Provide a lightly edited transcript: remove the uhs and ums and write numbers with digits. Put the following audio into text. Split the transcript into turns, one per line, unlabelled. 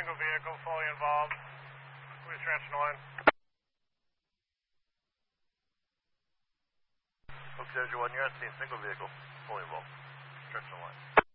single vehicle fully involved. Please stretch the line.
Oak 01, you're on scene, single vehicle fully involved. Stretch the line.